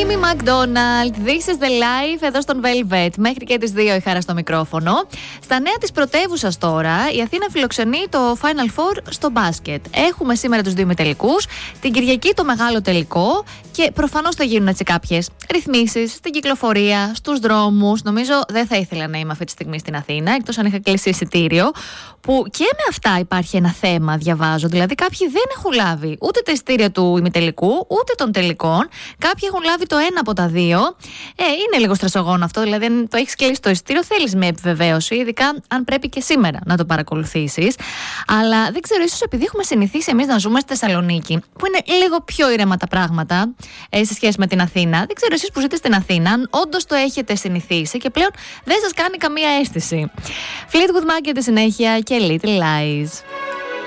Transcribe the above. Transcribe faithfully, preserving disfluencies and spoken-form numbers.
Amy McDonald, This is the Life, εδώ στον Velvet. Μέχρι και τις δύο η Χαρά στο μικρόφωνο. Στα νέα της πρωτεύουσας τώρα, η Αθήνα φιλοξενεί το Final Four στο μπάσκετ. Έχουμε σήμερα τους δύο ημιτελικούς, την Κυριακή το μεγάλο τελικό και προφανώς θα γίνουν έτσι κάποιες ρυθμίσεις στην κυκλοφορία, στους δρόμους. Νομίζω δεν θα ήθελα να είμαι αυτή τη στιγμή στην Αθήνα, εκτός αν είχα κλείσει εισιτήριο. Που και με αυτά υπάρχει ένα θέμα, διαβάζω. Δηλαδή, κάποιοι δεν έχουν λάβει ούτε τα εισιτήρια του ημιτελικού, ούτε των τελικών. Κάποιοι έχουν λάβει το ένα από τα δύο. Ε, είναι λίγο στρεσογόνο αυτό. Δηλαδή, αν το έχεις κλείσει το εισιτήριο, θέλεις μια επιβεβαίωση, ειδικά αν πρέπει και σήμερα να το παρακολουθήσεις. Αλλά δεν ξέρω, ίσως επειδή έχουμε συνηθίσει εμείς να ζούμε στη Θεσσαλονίκη, που είναι λίγο πιο ήρεμα τα πράγματα ε, σε σχέση με την Αθήνα. Δεν ξέρω, εσείς που ζείτε στην Αθήνα, αν όντως το έχετε συνηθίσει και πλέον δεν σας κάνει καμία αίσθηση. Fleetwood Mac για τη συνέχεια και Little Lies.